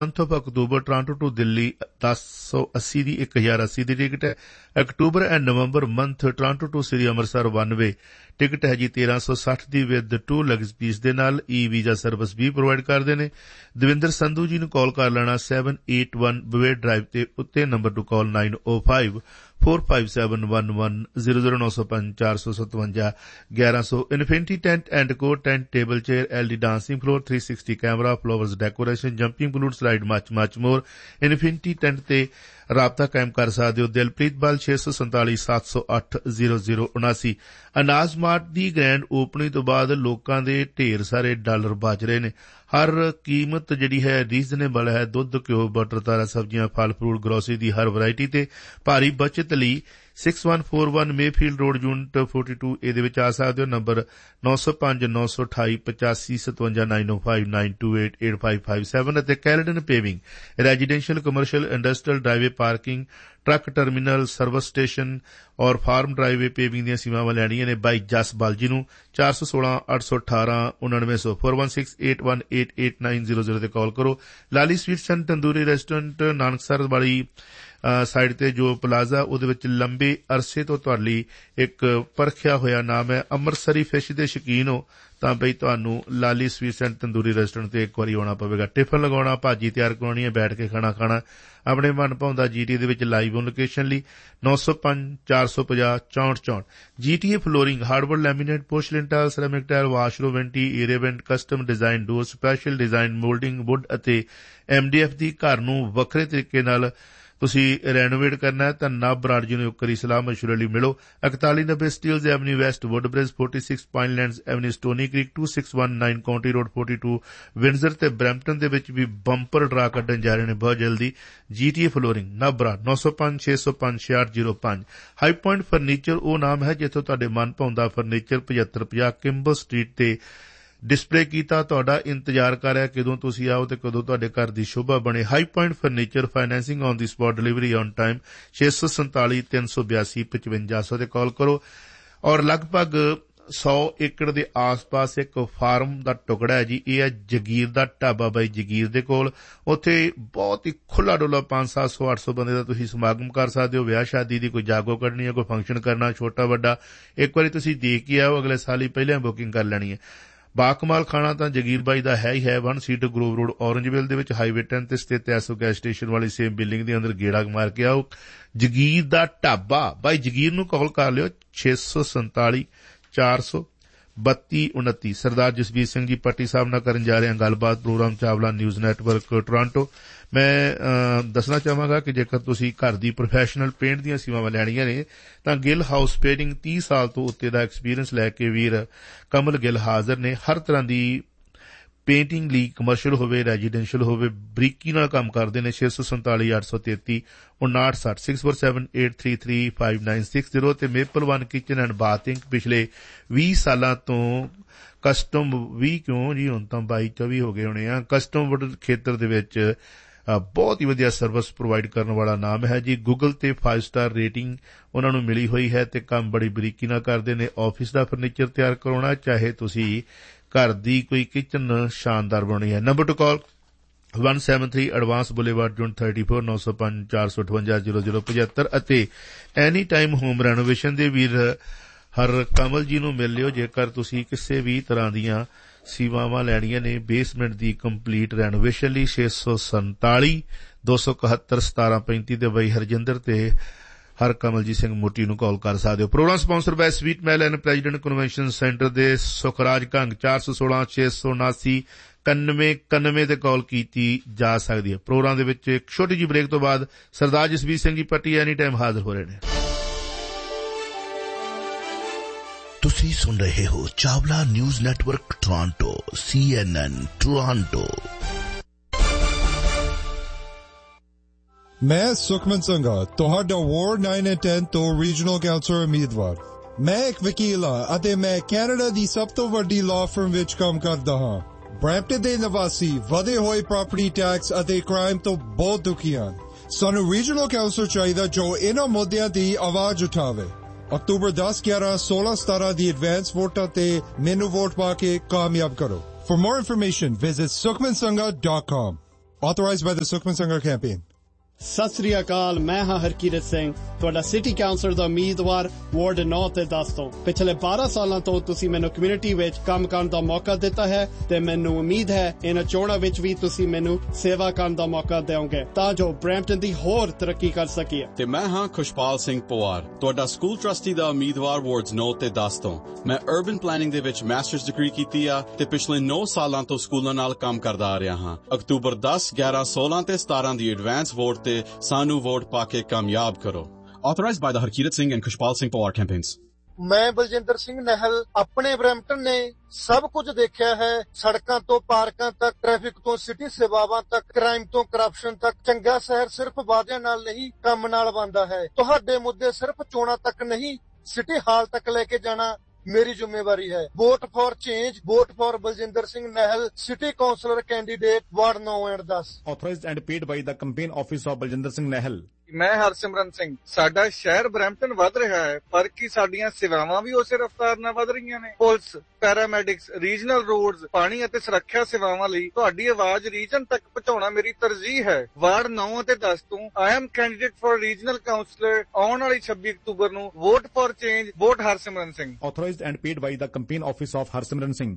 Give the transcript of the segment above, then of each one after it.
month of October, Toronto to Delhi 1080 the 1080 the ticket ਹੈ। October and November month Toronto to Sri Amritsar 1 way ticket ਹੈ ਜੀ 1360 ਦੀ with 2 legs piece ਦੇ ਨਾਲ। E visa service ਵੀ provide ਕਰਦੇ ਨੇ। ਦਵਿੰਦਰ ਸੰਧੂ ਜੀ ਨੂੰ ਕਾਲ ਕਰ ਲੈਣਾ 781 ਬਵੇਟ ਡਰਾਈਵ ਤੇ ਉੱਤੇ number two call 9054571100 infinity tent and ਕੋ tent table chair LD dancing floor 360 camera flowers decoration jumping balloon slide much ਮੋਰ ਇਨਫਿਨਿਟੀ ਟੈਂਟ ਤੇ ਰਾਬਤਾ ਕਾਇਮ ਕਰ ਸਕਦੇ ਹੋ। ਦਿਲਪ੍ਰੀਤ ਬਲ 647-708-0079। ਅਨਾਜ ਮਾਰਟ ਦੀ ਗ੍ਰੈਂਡ ਓਪਨਿੰਗ ਤੋਂ ਬਾਅਦ ਲੋਕਾਂ ਦੇ ਢੇਰ ਸਾਰੇ ਡਾਲਰ ਬਚ ਰਹੇ ਨੇ। ਹਰ ਕੀਮਤ ਜਿਹੜੀ ਹੈ ਰੀਜ਼ਨੇਬਲ ਹੈ। ਦੁੱਧ ਘਿਓ ਬਟਰ ਤਾਰਾ ਸਬਜ਼ੀਆਂ ਫਲ ਫਰੂਟ ਗਰੋਸਰੀ ਦੀ ਹਰ ਵੈਰਾਈਟੀ ਤੇ ਭਾਰੀ ਬਚਤ ਲਈ 6141 ਮੇਫੀਲਡ ਰੋਡ ਯੂਨਿਟ 42 ਇਹਦੇ ਵਿੱਚ ਆ ਸਕਦੇ ਹੋ। ਨੰਬਰ 9050285895 ਅਤੇ Caledon ਪੇਵਿੰਗ residential commercial industrial driveway parking truck terminal service station ਔਰ ਫਾਰਮ ਡਰਾਈਵੇ ਪੇਵਿੰਗ ਦੀਆਂ ਸੇਵਾਵਾਂ ਲੈਣੀਆਂ ਨੇ ਬਾਈ ਜਸ ਬਾਲਜੀ ਨੂੰ 416-818-9900 4168188900 ਤੇ ਕਾਲ ਕਰੋ। ਲਾਲੀ sweets and tandoori restaurant Nanaksar ਵਾਲੀ ਸਾਈਡ ਤੇ ਜੋ ਪਲਾਜ਼ਾ ਉਹਦੇ ਵਿੱਚ ਲੰਬੇ ਅਰਸੇ ਤੋਂ ਤੁਹਾਡੇ ਲਈ ਇੱਕ ਪਰਖਿਆ ਹੋਇਆ ਨਾਮ ਹੈ। ਅੰਮ੍ਰਿਤਸਰੀ ਫਿਸ਼ ਦੇ ਸ਼ੌਕੀਨ ਹੋ ਤਾਂ ਬਈ ਤੁਹਾਨੂੰ ਲਾਲੀ ਸਵੀਟਸ ਐਂਡ ਤੰਦੂਰੀ ਰੈਸਟੋਰੈਂਟ ਤੇ ਇੱਕ ਵਾਰੀ ਆਉਣਾ ਪਵੇਗਾ। ਟਿਫਨ ਲਗਾਉਣਾ ਭਾਜੀ ਤਿਆਰ ਕਰਾਉਣੀ ਹੈ ਬੈਠ ਕੇ ਖਾਣਾ ਆਪਣੇ ਮਨ ਭਾਉਂਦਾ ਜੀਟੀ ਦੇ ਵਿੱਚ ਲਾਈਵ ਔਨ ਲੋਕੇਸ਼ਨ ਲਈ 9054506464 GTA flooring hardwood laminate ਪੋਰਸਲਿਨ tile ceramic tile washroom ਵੈਂਟੀ area ਵੈਂਟ custom design ਡੋਰ ਸਪੈਸ਼ਲ ਡਿਜ਼ਾਈਨ ਮੋਲਡਿੰਗ ਵੁੱਡ ਅਤੇ MDF ਦੀ ਘਰ ਨੂੰ ਵੱਖਰੇ ਤਰੀਕੇ ਨਾਲ ਤੁਸੀਂ ਰੈਨੋਵੇਟ ਕਰਨਾ ਹੈ ਤਾਂ ਨਵ ਬਰਾੜ ਜੀ ਨੂੰ ਇੱਕ ਵਾਰੀ ਸਲਾਹ ਮਸ਼ਵਰੇ ਲਈ ਮਿਲੋ। 4190 ਸਟੀਲਜ਼ avenue West ਵੁੱਡਬ੍ਰਿਜ 46 ਪਾਈਨਲੈਂਡਸ avenue ਸਟੋਨੀ creek 2619 County road 42 ਵਿੰਡਜ਼ਰ ਤੇ ਬਰੈਂਪਟਨ ਦੇ ਵਿੱਚ ਵੀ ਬੰਪਰ ਡਰਾ ਕੱਢਣ ਜਾ ਰਹੇ ਨੇ ਬਹੁਤ ਜਲਦੀ। GTA ਫਲੋਰਿੰਗ ਨਵ ਬਰਾੜ 9056056805। ਹਾਈ ਪੁਆਇੰਟ ਫਰਨੀਚਰ ਉਹ ਨਾਮ ਹੈ ਜਿੱਥੋਂ ਤੁਹਾਡੇ ਮਨ ਭਾਉਂਦਾ ਫਰਨੀਚਰ 7550 ਕਿੰਬਲ ਸਟਰੀਟ ਤੇ ਡਿਸਪਲੇ ਕੀਤਾ ਤੁਹਾਡਾ ਇੰਤਜ਼ਾਰ ਕਰ ਰਿਹਾ ਕਦੋਂ ਤੁਸੀਂ ਆਓ ਤੇ ਕਦੋਂ ਤੁਹਾਡੇ ਘਰ ਦੀ ਸ਼ੋਭਾ ਬਣੇ। High point furniture financing on the spot delivery on time 647-382-5500 ਤੇ ਕਾਲ ਕਰੋ। ਔਰ ਲਗਭਗ 100 ਏਕੜ ਦੇ ਆਸ-ਪਾਸ ਇੱਕ ਫਾਰਮ ਦਾ ਟੁਕੜਾ ਹੈ ਜੀ। ਇਹ ਹੈ ਜਗੀਰ ਦਾ ਢਾਬਾ ਬਾਈ ਜਗੀਰ ਦੇ ਕੋਲ। ਉੱਥੇ ਬਹੁਤ ਹੀ ਖੁੱਲਾ ਡੁੱਲਾ 500-700-800 ਬੰਦੇ ਦਾ ਤੁਸੀਂ ਸਮਾਗਮ ਕਰ ਸਕਦੇ ਹੋ। ਵਿਆਹ ਸ਼ਾਦੀ ਦੀ ਕੋਈ ਜਾਗੋ ਕੱਢਣੀ ਹੈ ਕੋਈ ਫੰਕਸ਼ਨ ਕਰਨਾ ਛੋਟਾ ਵੱਡਾ ਇੱਕ ਵਾਰੀ ਤੁਸੀਂ ਦੇਖ ਕੇ ਆਓ ਅਗਲੇ ਸਾਲ ਹੀ ਪਹਿਲਾਂ ਬੁਕਿੰਗ ਕਰ ਲੈਣੀ ਹੈ। ਬਾਕਮਾਲ ਖਾਣਾ ਤਾਂ ਜਗੀਰ ਬਾਈ ਦਾ ਹੈ ਹੀ ਹੈ। 1 ਸੀਟ ਗਰੋਵ ਰੋਡ ਔਰੰਜਵਿਲ ਦੇ ਵਿੱਚ ਹਾਈਵੇ 10 ਤੇ ਸਥਿਤ ਐਸੋ ਗੈਸ ਸਟੇਸ਼ਨ ਵਾਲੀ ਸੇਮ ਬਿਲਡਿੰਗ ਦੇ ਅੰਦਰ ਗੇੜਾ ਮਾਰ ਕੇ ਆਓ। ਜਗੀਰ ਦਾ ਢਾਬਾ ਬਾਈ ਜਗੀਰ ਨੂੰ ਕਾਲ ਕਰ ਲਿਓ 647-432-29। ਸਰਦਾਰ ਜਸਬੀਰ ਸਿੰਘ ਜੀ ਪੱਟੀ ਸਾਹਿਬ ਨਾਲ ਕਰਨ ਜਾ ਰਹੇ ਹਾਂ ਗੱਲਬਾਤ programme Chawla news network Toronto. ਮੈਂ ਦੱਸਣਾ ਚਾਹਾਂਗਾ ਕਿ ਜੇਕਰ ਤੁਸੀਂ ਘਰ ਦੀ ਪ੍ਰੋਫੈਸ਼ਨਲ ਪੇਂਟ ਦੀਆਂ ਸੇਵਾਵਾਂ ਲੈਣੀਆਂ ਨੇ ਤਾਂ ਗਿੱਲ ਹਾਊਸ ਪੇਂਟਿੰਗ 30 ਸਾਲ ਤੋਂ ਉੱਤੇ ਦਾ ਐਕਸਪੀਰੀਅੰਸ ਲੈ ਕੇ ਵੀਰ ਕਮਲ ਗਿੱਲ ਹਾਜ਼ਰ ਨੇ। ਹਰ ਤਰ੍ਹਾਂ ਦੀ ਪੇਂਟਿੰਗ ਲਈ ਕਮਰਸ਼ੀਅਲ ਹੋਵੇ ਰੈਜ਼ੀਡੈਂਸ਼ੀਅਲ ਹੋਵੇ ਬਰੀਕੀ ਨਾਲ ਕੰਮ ਕਰਦੇ ਨੇ। 647-833-5960 647-833-5960 ਤੇ maple one kitchen and bathing ਪਿਛਲੇ 20 ਸਾਲਾਂ ਤੋਂ ਕਸਟਮ 20 ਕਿਉਂ ਜੀ ਹੁਣ ਤਾਂ 22-24 ਹੋ ਗਏ ਹੋਣੇ ਆ ਕਸਟਮ ਵੁੱਡ ਖੇਤਰ ਦੇ ਵਿੱਚ ਬਹੁਤ ਹੀ ਵਧੀਆ ਸਰਵਿਸ ਪ੍ਰੋਵਾਈਡ ਕਰਨ ਵਾਲਾ ਨਾਮ ਹੈ ਜੀ। ਗੂਗਲ ਤੇ 5 ਸਟਾਰ ਰੇਟਿੰਗ ਉਹਨਾਂ ਨੂੰ ਮਿਲੀ ਹੋਈ ਹੈ ਤੇ ਕੰਮ ਬੜੀ ਬਰੀਕੀ ਨਾਲ ਕਰਦੇ ਨੇ। ਆਫਿਸ ਦਾ ਫਰਨੀਚਰ ਤਿਆਰ ਕਰਾਉਣਾ ਚਾਹੇ ਤੁਸੀਂ ਘਰ ਦੀ ਕੋਈ ਕਿਚਨ ਸ਼ਾਨਦਾਰ ਬਣਾਉਣੀ ਹੈ। ਨੰਬਰ ਟੂ ਕਾਲ 173 ਐਡਵਾਂਸ ਬੁਲੇਵਾਰਡ ਜੂਨ 34 9054580075 ਅਤੇ ਐਨੀ ਟਾਈਮ ਹੋਮ ਰੈਨੋਵੇਸ਼ਨ ਦੇ ਵੀਰ ਹਰ ਕਮਲ ਜੀ ਨੂੰ ਮਿਲ ਲਿਓ ਜੇਕਰ ਤੁਸੀਂ ਕਿਸੇ ਵੀ ਤਰ੍ਹਾਂ ਦੀਆਂ ਸੇਵਾਵਾਂ ਲੈਣੀਆਂ ਨੇ। ਬੇਸਮੈਂਟ ਦੀ ਕੰਪਲੀਟ ਰੈਨੋਵੇਸ਼ਨ ਲਈ 647-271-1735 ਤੇ ਬਈ ਹਰਜਿੰਦਰ ਤੇ ਹਰ ਕਮਲਜੀਤ ਸਿੰਘ ਮੋਟੀ ਨੂੰ ਕਾਲ ਕਰ ਸਕਦੇ ਹੋ। Programme sponsor ਬਾय sweet male and president convention centre ਦੇ ਸੁਖਰਾਜ ਕੰਗ 416-679-9191 ਤੇ ਕਾਲ ਕੀਤੀ ਜਾ ਸਕਦੀ ਹੈ। ਪ੍ਰੋਗਰਾਮ ਦੇ ਵਿੱਚ ਇੱਕ ਛੋਟੀ ਜਿਹੀ ਬ੍ਰੇਕ ਤੋਂ ਬਾਅਦ ਸਰਦਾਰ ਜਸਬੀਰ ਸਿੰਘ ਜੀ ਪੱਟੀ ਐਨੀ ਟਾਈਮ ਹਾਜ਼ਰ ਹੋ ਰਹੇ ਨੇ। ਤੁਸੀਂ ਸੁਣ ਰਹੇ ਹੋ Chawla news network Toronto CNN Toronto. मैं सुखमन संघा ਤੁਹਾਡਾ ਵਾਰਡ 9 ਅਤੇ 10 ਤੋਂ ਰੀਜਨਲ ਕਾਉਂਸਲਰ ਉਮੀਦਵਾਰ। ਮੈਂ ਇੱਕ ਵਕੀਲ ਹਾਂ ਅਤੇ ਮੈਂ ਕੈਨੇਡਾ ਦੀ ਸਭ ਤੋਂ ਵੱਡੀ ਲਾਅ ਫਰਮ ਵਿੱਚ ਕੰਮ ਕਰਦਾ ਹਾਂ। ਬਰੈਂਪਟਨ ਦੇ ਨਿਵਾਸੀ ਵਧੇ ਹੋਏ ਪ੍ਰਾਪਰਟੀ ਟੈਕਸ ਅਤੇ ਕ੍ਰਾਈਮ ਤੋਂ ਬਹੁਤ ਦੁਖੀ ਹਨ। ਸਾਨੂੰ ਰੀਜਨਲ ਕਾਉਂਸਲਰ ਚਾਹੀਦਾ ਜੋ ਇਹਨਾਂ ਮੁੱਦਿਆਂ ਦੀ ਆਵਾਜ਼ ਉਠਾਵੇ। ਅਕਤੂਬਰ 10, 11, 16, 17 ਦੀ ਐਡਵਾਂਸ ਵੋਟਾਂ ਤੇ ਮੈਨੂੰ ਵੋਟ ਪਾ ਕੇ ਕਾਮਯਾਬ ਕਰੋ। For more information, visit sukhmansangha.com. Authorized by the Sukhman Sanghar campaign. Sat Sri ਅਕਾਲ, ਮੈਂ ਹਾਂ ਹਰਕੀਰਤ ਸਿੰਘ, ਤੁਹਾਡਾ ਸਿਟੀ ਕਾਉਂਸਲਰ ਦਾ ਉਮੀਦਵਾਰ ਵਾਰਡ 9 ਤੇ 10 ਤੋਂ। ਪਿਛਲੇ 12 ਸਾਲਾਂ ਤੋਂ ਤੁਸੀਂ ਮੈਨੂੰ ਕਮਿਊਨਿਟੀ ਵਿੱਚ ਕੰਮ ਕਰਨ ਦਾ ਮੌਕਾ ਦਿੱਤਾ ਹੈ ਤੇ ਮੈਨੂੰ ਉਮੀਦ ਹੈ ਇਹਨਾਂ ਚੋਣਾਂ ਵਿੱਚ ਵੀ ਤੁਸੀਂ ਮੈਨੂੰ ਸੇਵਾ ਕਰਨ ਦਾ ਮੌਕਾ ਦਿਓਗੇ ਤਾਂ ਜੋ ਬਰੈਂਪਟਨ ਦੀ ਹੋਰ ਤਰੱਕੀ ਕਰ ਸਕੀਏ। ਤੇ ਮੈਂ ਹਾਂ ਖੁਸ਼ਪਾਲ ਸਿੰਘ ਪਵਾਰ, ਤੁਹਾਡਾ ਸਕੂਲ ਟਰਸਟੀ ਦਾ ਉਮੀਦਵਾਰ ਵਾਰਡਸ 9 ਤੇ 10 ਤੋਂ। ਮੈਂ ਅਰਬਨ ਪਲੈਨਿੰਗ ਦੇ ਵਿੱਚ ਮਾਸਟਰਸ ਡਿਗਰੀ ਕੀਤੀ ਆ ਤੇ ਪਿਛਲੇ 9 ਸਾਲਾਂ ਤੋਂ ਸਕੂਲਾਂ ਨਾਲ ਕੰਮ ਕਰਦਾ ਆ ਰਿਹਾ ਹਾਂ। ਅਕਤੂਬਰ 10, 11, 16 ਤੇ 17 ਦੀ ਐਡਵਾਂਸ ਵੋਟ ਸਾਨੂੰ ਵੋਟ ਪਾ ਕੇ ਕਾਮਯਾਬ ਕਰੋ। Authorized by the Harkirat Singh and Khushpal Singh Pawar campaigns. ਮੈਂ ਬਲਜਿੰਦਰ ਸਿੰਘ ਨਹਿਲ ਆਪਣੇ ਬਰੈਂਪਟਨ ਨੇ ਸਭ ਕੁਝ ਦੇਖਿਆ ਹੈ, ਸੜਕਾਂ ਤੋਂ ਪਾਰਕਾਂ ਤੱਕ, ਟ੍ਰੈਫਿਕ ਤੋਂ ਸਿਟੀ ਸੇਵਾਵਾਂ ਤੱਕ, ਕ੍ਰਾਈਮ ਤੋਂ ਕਰਪਸ਼ਨ ਤੱਕ। ਚੰਗਾ ਸ਼ਹਿਰ ਸਿਰਫ ਵਾਅਦਿਆਂ ਨਾਲ ਨਹੀਂ, ਕੰਮ ਨਾਲ ਬਣਦਾ ਹੈ। ਤੁਹਾਡੇ ਮੁੱਦੇ ਸਿਰਫ ਚੋਣਾਂ ਤੱਕ ਨਹੀਂ, ਸਿਟੀ ਹਾਲ ਤੱਕ ਲੈ ਕੇ ਜਾਣਾ ਮੇਰੀ ਜ਼ਿੰਮੇਵਾਰੀ ਹੈ। Vote for change, vote for Baljinder Singh ਨਹਿਲ, city councillor candidate ward 9 and 10। Authorized and paid by the campaign office of Baljinder Singh Nahal. ਮੈਂ ਹਰਸਿਮਰਨ ਸਿੰਘ। ਸਾਡਾ ਸ਼ਹਿਰ ਬਰੈਂਪਟਨ ਵੱਧ ਰਿਹਾ ਹੈ, ਪਰ ਕੀ ਸਾਡੀਆਂ ਸੇਵਾਵਾਂ ਵੀ ਉਸੇ ਰਫ਼ਤਾਰ ਨਾਲ ਵੱਧ ਰਹੀਆਂ ਨੇ? ਪੁਲਿਸ, ਪੈਰਾਮੈਡਿਕਸ, ਰੀਜਨਲ ਰੋਡਸ, ਪਾਣੀ ਅਤੇ ਸੁਰੱਖਿਆ ਸੇਵਾਵਾਂ ਲਈ ਤੁਹਾਡੀ ਆਵਾਜ਼ ਰੀਜਨ ਤੱਕ ਪਹੁੰਚਾਉਣਾ ਮੇਰੀ ਤਰਜੀਹ ਹੈ। ਵਾਰਡ 9 ਅਤੇ 10 ਤੋਂ I am candidate for regional councillor. ਆਉਣ ਵਾਲੀ 26 ਅਕਤੂਬਰ ਨੂੰ vote for change, vote Harsimran Singh. Authorized and paid by the campaign office of Harsimran Singh.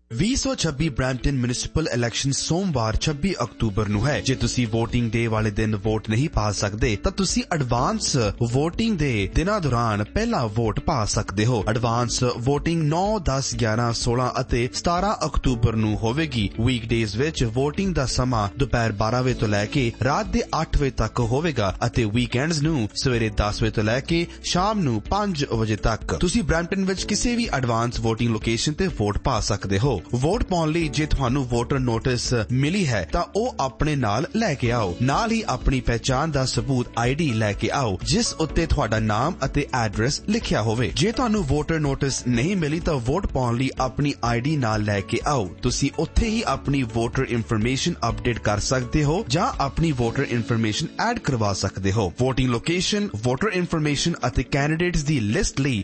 2026 Brampton municipal election ਸੋਮਵਾਰ 26 ਅਕਤੂਬਰ ਨੂੰ ਹੈ। ਜੇ ਤੁਸੀਂ VOTING ਡੇ ਵਾਲੇ ਦਿਨ ਵੋਟ ਨਹੀਂ ਪਾ ਸਕਦੇ ਤਾਂ ਤੁਸੀਂ ਐਡਵਾਂਸ VOTING ਦੇ ਦਿਨਾਂ ਦੌਰਾਨ ਪਹਿਲਾਂ ਵੋਟ ਪਾ ਸਕਦੇ ਹੋ। ਐਡਵਾਂਸ VOTING 9, 10, 11, 16 ਅਤੇ 17 ਅਕਤੂਬਰ ਨੂੰ ਹੋਵੇਗੀ। ਵੀਕਡੇਜ਼ ਵਿੱਚ VOTING ਦਾ ਸਮਾਂ ਦੁਪਹਿਰ 12 ਵਜੇ ਤੋਂ ਲੈ ਕੇ ਰਾਤ ਦੇ 8 ਵਜੇ ਤੱਕ ਹੋਵੇਗਾ ਅਤੇ ਵੀਕਐਂਡਸ ਨੂੰ ਸਵੇਰੇ 10 ਵਜੇ ਤੋਂ ਲੈ ਕੇ ਸ਼ਾਮ ਨੂੰ 5 ਵਜੇ ਤੱਕ। ਤੁਸੀਂ ਬਰੈਂਪਟਨ ਵਿੱਚ ਕਿਸੇ ਵੀ ਐਡਵਾਂਸ VOTING ਲੋਕੇਸ਼ਨ ਤੇ ਵੋਟ ਪਾ ਸਕਦੇ ਹੋ। ਵੋਟ ਪਾਉਣ ਲਈ ਜੇ ਤੁਹਾਨੂੰ ਵੋਟਰ ਨੋਟਿਸ ਮਿਲੀ ਹੈ ਤਾਂ ਉਹ ਆਪਣੇ ਨਾਲ ਲੈ ਕੇ ਆਓ। ਨਾਲ ਹੀ ਆਪਣੀ ਪਹਿਚਾਣ ਦਾ ਸਬੂਤ ID ਲੈ ਕੇ ਆਓ ਜਿਸ ਉੱਤੇ ਤੁਹਾਡਾ ਨਾਮ ਅਤੇ ਐਡਰੈਸ ਲਿਖਿਆ ਹੋਵੇ। ਜੇ ਤੁਹਾਨੂੰ ਵੋਟਰ ਨੋਟਿਸ ਨਹੀਂ ਮਿਲੀ ਤਾਂ ਵੋਟ ਪਾਉਣ ਲਈ ਆਪਣੀ ID ਨਾਲ ਲੈ ਕੇ ਆਓ। ਤੁਸੀਂ ਉੱਥੇ ਹੀ ਆਪਣੀ ਵੋਟਰ ਇਨਫੋਰਮੇਸ਼ਨ ਅਪਡੇਟ ਕਰ ਸਕਦੇ ਹੋ ਜਾਂ ਆਪਣੀ ਵੋਟਰ ਇਨਫੋਰਮੇਸ਼ਨ ਐਡ ਕਰਵਾ ਸਕਦੇ ਹੋ। VOTING ਲੋਕੇਸ਼ਨ, ਵੋਟਰ ਇਨਫੋਰਮੇਸ਼ਨ ਅਤੇ ਕੈਂਡੀਡੇਟਸ ਦੀ ਲਿਸਟ ਲਈ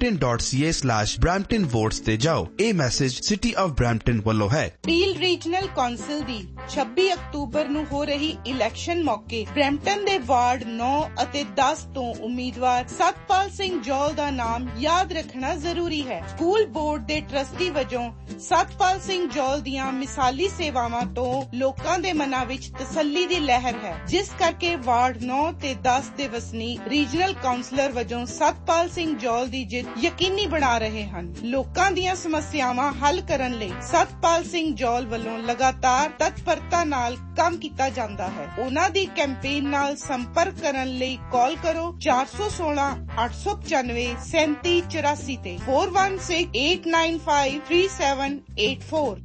brampton.ca/bramptonvotes ਤੇ ਜਾਓ। ਇਹ ਮੈਸੇਜ ਸਿਟੀ ਆਫ ਬਰੈਂਪਟਨ ਵੱਲੋਂ ਹੈ। ਪੀਲ ਰੀਜਨਲ ਕੌਂਸਲ ਦੀ 26 ਅਕਤੂਬਰ ਨੂੰ ਹੋ ਰਹੀ ਇਲੈਕਸ਼ਨ ਮੌਕੇ ਬਰੈਂਪਟਨ ਦੇ ਵਾਰਡ 9 ਅਤੇ 10 ਤੋਂ ਉਮੀਦਵਾਰ ਸਤਪਾਲ ਸਿੰਘ ਜੌਲ ਦਾ ਨਾਮ ਯਾਦ ਰੱਖਣਾ ਜ਼ਰੂਰੀ ਹੈ। ਸਕੂਲ ਬੋਰਡ ਦੇ ਟਰਸਟੀ ਵਜੋਂ ਸਤਪਾਲ ਸਿੰਘ ਜੌਲ ਦੀਆਂ ਮਿਸਾਲੀ ਸੇਵਾਵਾਂ ਤੋਂ ਲੋਕਾਂ ਦੇ ਮਨਾਂ ਵਿੱਚ ਤਸੱਲੀ ਦੀ ਲਹਿਰ ਹੈ, ਜਿਸ ਕਰਕੇ ਵਾਰਡ 9 ਤੇ 10 ਦੇ ਵਸਨੀਕ ਰੀਜਨਲ ਕਾਉਂਸਲਰ ਵਜੋਂ ਸਤਪਾਲ ਸਿੰਘ ਜੌਲ ਦੀ ਜਿੱਤ ਯਕੀਨੀ ਬਣਾ ਰਹੇ ਹਨ। ਲੋਕਾਂ ਦੀਆਂ ਸਮੱਸਿਆਵਾਂ ਹੱਲ ਕਰਨ ਲਈ ਸਤਪਾਲ ਸਿੰਘ ਜੌਲ ਵੱਲੋਂ ਲਗਾਤਾਰ ਤਤਪਰਤਾ ਨਾਲ ਕੰਮ ਕੀਤਾ ਜਾਂਦਾ ਹੈ। ਉਹਨਾਂ ਦੀ ਕੈਂਪੇਨ ਨਾਲ ਸੰਪਰਕ ਕਰਨ ਲਈ ਕਾਲ ਕਰੋ 416 895 3784 ਤੇ 4168953784।